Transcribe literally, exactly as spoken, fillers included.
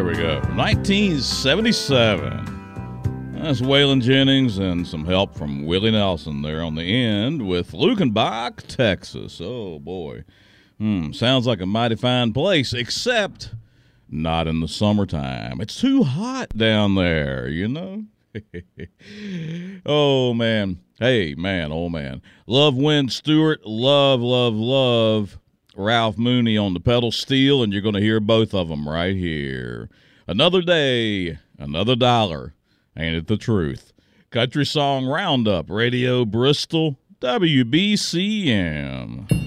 we go. nineteen seventy-seven. That's Waylon Jennings and some help from Willie Nelson there on the end with Lukenbach, Texas. Oh, boy. Hmm, sounds like a mighty fine place, except not in the summertime. It's too hot down there, you know? Oh, man. Hey, man, oh, man. Love Wynn Stewart. Love, love, love Ralph Mooney on the pedal steel, and you're going to hear both of them right here. Another day, another dollar. Ain't it the truth? Country Song Roundup, Radio Bristol, W B C M.